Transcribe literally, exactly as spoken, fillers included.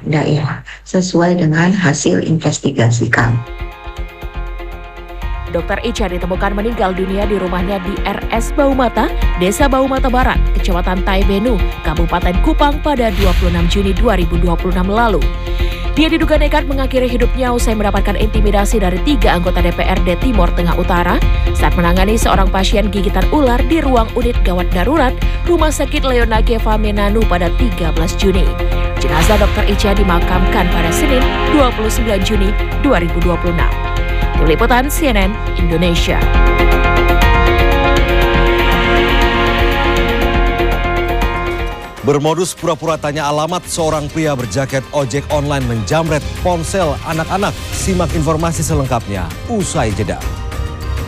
daerah sesuai dengan hasil investigasi kami. Dokter Ica ditemukan meninggal dunia di rumahnya di R S Baumata, Desa Baumata Barat, Kecamatan Taibenu, Kabupaten Kupang pada dua puluh enam Juni dua ribu dua puluh enam lalu. Dia diduga nekat mengakhiri hidupnya usai mendapatkan intimidasi dari tiga anggota D P R D Timur Tengah Utara saat menangani seorang pasien gigitan ular di ruang unit gawat darurat Rumah Sakit Leona Keva Menanu pada tiga belas Juni. Jenazah Dokter Ica dimakamkan pada Senin dua puluh sembilan Juni dua ribu dua puluh enam. Tim Liputan C N N Indonesia. Bermodus pura-pura tanya alamat, seorang pria berjaket ojek online menjamret ponsel anak-anak. Simak informasi selengkapnya usai jeda.